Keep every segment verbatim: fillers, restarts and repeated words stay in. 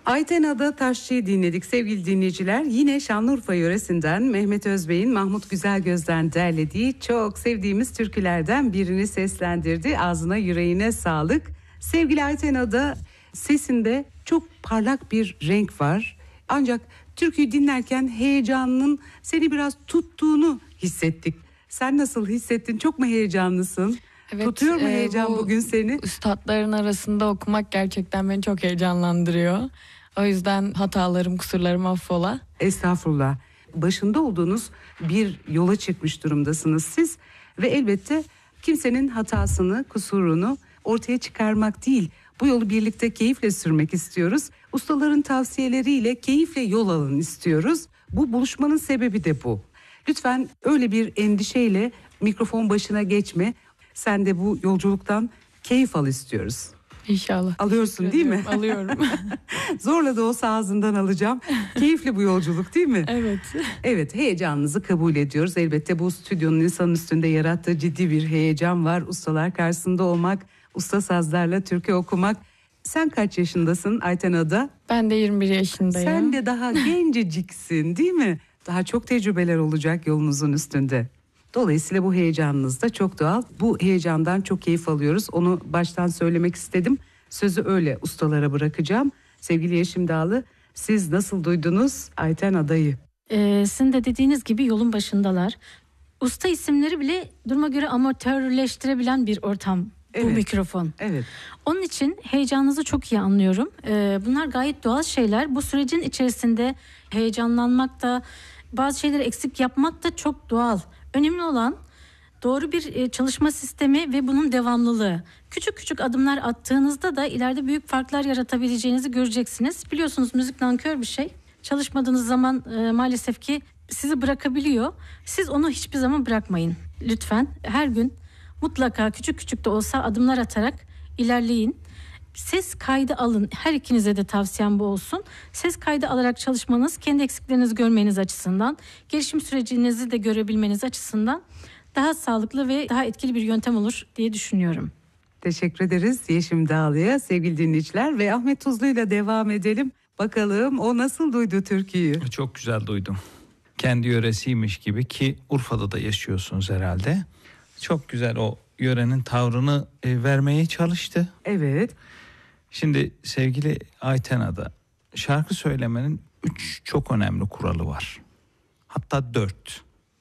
Ayten Ada Taşçı'yı dinledik sevgili dinleyiciler. Yine Şanlıurfa yöresinden Mehmet Özbey'in Mahmut Güzelgöz'den derlediği çok sevdiğimiz türkülerden birini seslendirdi. Ağzına yüreğine sağlık. Sevgili Ayten Ada, sesinde çok parlak bir renk var. Ancak türküyü dinlerken heyecanının seni biraz tuttuğunu hissettik. Sen nasıl hissettin? Çok mu heyecanlısın? Evet, Tutuyor mu e, heyecan bu bugün seni? Üstadların arasında okumak gerçekten beni çok heyecanlandırıyor. O yüzden hatalarım, kusurlarım affola. Estağfurullah. Başında olduğunuz bir yola çıkmış durumdasınız siz ve elbette kimsenin hatasını, kusurunu ortaya çıkarmak değil. Bu yolu birlikte keyifle sürmek istiyoruz. Ustaların tavsiyeleriyle keyifle yol alın istiyoruz. Bu buluşmanın sebebi de bu. Lütfen öyle bir endişeyle mikrofon başına geçme. Sen de bu yolculuktan keyif al istiyoruz. İnşallah. Alıyorsun değil mi? Alıyorum. Zorla da olsa ağzından alacağım. Keyifli bu yolculuk değil mi? Evet. Evet, heyecanınızı kabul ediyoruz. Elbette bu stüdyonun insanın üstünde yarattığı ciddi bir heyecan var. Ustalar karşısında olmak, usta sazlarla türkü okumak. Sen kaç yaşındasın Ayten Ada? Ben de yirmi bir yaşındayım. Sen de daha genceciksin değil mi? Daha çok tecrübeler olacak yolunuzun üstünde. Dolayısıyla bu heyecanınız da çok doğal. Bu heyecandan çok keyif alıyoruz. Onu baştan söylemek istedim. Sözü öyle ustalara bırakacağım. Sevgili Yeşim Dağlı, siz nasıl duydunuz Ayten Ada'yı? Ee, sizin de dediğiniz gibi yolun başındalar. Usta isimleri bile duruma göre amatörleştirebilen bir ortam. Evet. Bu mikrofon. Evet. Onun için heyecanınızı çok iyi anlıyorum. Ee, bunlar gayet doğal şeyler. Bu sürecin içerisinde heyecanlanmak da, bazı şeyleri eksik yapmak da çok doğal. Önemli olan doğru bir çalışma sistemi ve bunun devamlılığı. Küçük küçük adımlar attığınızda da ileride büyük farklar yaratabileceğinizi göreceksiniz. Biliyorsunuz müzik nankör bir şey. Çalışmadığınız zaman e, maalesef ki sizi bırakabiliyor. Siz onu hiçbir zaman bırakmayın. Lütfen her gün mutlaka küçük küçük de olsa adımlar atarak ilerleyin. Ses kaydı alın. Her ikinize de tavsiyem bu olsun. Ses kaydı alarak çalışmanız, kendi eksiklerinizi görmeniz açısından, gelişim sürecinizi de görebilmeniz açısından daha sağlıklı ve daha etkili bir yöntem olur diye düşünüyorum. Teşekkür ederiz Yeşim Dağlı'ya sevgili dinleyiciler ve Ahmet Tuzlu'yla devam edelim. Bakalım o nasıl duydu türküyü? Çok güzel duydum. Kendi yöresiymiş gibi, ki Urfa'da da yaşıyorsunuz herhalde. Çok güzel o yörenin tavrını e, vermeye çalıştı. Evet. Şimdi sevgili Ayten Ada, şarkı söylemenin üç çok önemli kuralı var. Hatta dört.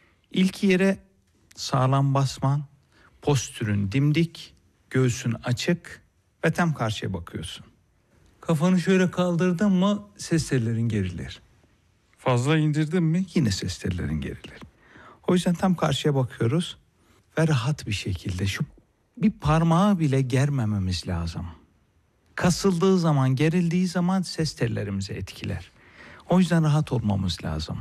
İlk yere sağlam basman, postürün dimdik, göğsün açık ve tam karşıya bakıyorsun. Kafanı şöyle kaldırdın mı ses tellerin gerilir. Fazla indirdin mi yine ses tellerin gerilir. O yüzden tam karşıya bakıyoruz ve rahat bir şekilde, şu bir parmağı bile germememiz lazım. Kasıldığı zaman, gerildiği zaman ses tellerimizi etkiler. O yüzden rahat olmamız lazım.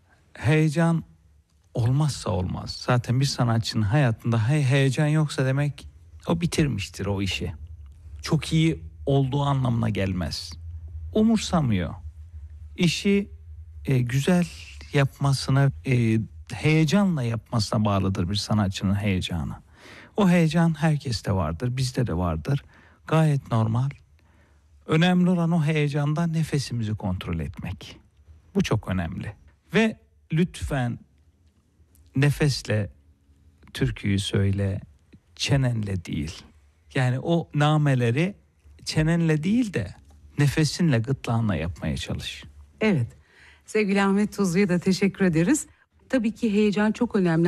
Heyecan olmazsa olmaz. Zaten bir sanatçının hayatında he- heyecan yoksa demek o bitirmiştir o işi. Çok iyi olduğu anlamına gelmez. Umursamıyor. İşi e, güzel yapmasına, e, heyecanla yapmasına bağlıdır bir sanatçının heyecanı. O heyecan herkeste vardır, bizde de vardır. Gayet normal. Önemli olan o heyecandan nefesimizi kontrol etmek. Bu çok önemli. Ve lütfen nefesle türküyü söyle, çenenle değil. Yani o nameleri çenenle değil de nefesinle, gırtlağınla yapmaya çalış. Evet. Sevgili Ahmet Tuzlu'ya da teşekkür ederiz. Tabii ki heyecan çok önemli.